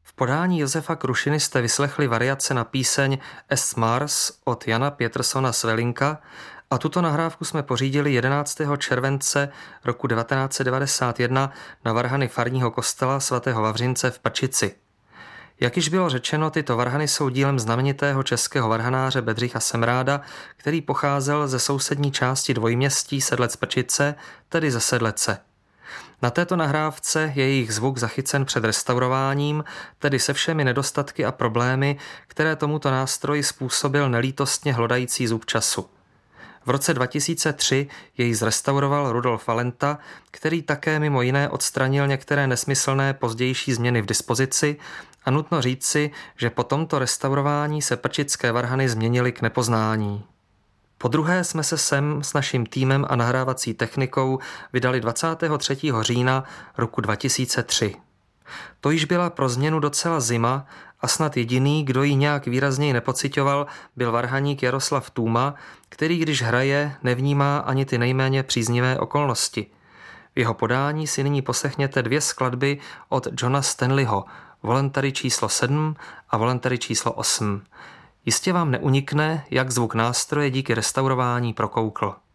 V podání Josefa Krušiny jste vyslechli variace na píseň Es Mars od Jana Pietersona Svellinka a tuto nahrávku jsme pořídili 11. července roku 1991 na varhany farního kostela svatého Vavřince v Prčici. Jak již bylo řečeno, tyto varhany jsou dílem znamenitého českého varhanáře Bedřicha Semráda, který pocházel ze sousední části dvojměstí Sedlec-Prčice, tedy ze Sedlece. Na této nahrávce je jejich zvuk zachycen před restaurováním, tedy se všemi nedostatky a problémy, které tomuto nástroji způsobil nelítostně hlodající zub času. V roce 2003 jej zrestauroval Rudolf Valenta, který také mimo jiné odstranil některé nesmyslné pozdější změny v dispozici a nutno říci, že po tomto restaurování se prčické varhany změnily k nepoznání. Po druhé jsme se sem s naším týmem a nahrávací technikou vydali 23. října roku 2003. To již byla pro změnu docela zima a snad jediný, kdo ji nějak výrazněji nepociťoval, byl varhaník Jaroslav Tůma, který když hraje, nevnímá ani ty nejméně příznivé okolnosti. V jeho podání si nyní poslechněte 2 skladby od Johna Stanleyho, Voluntary číslo 7 a Voluntary číslo 8. Jistě vám neunikne, jak zvuk nástroje díky restaurování prokoukl.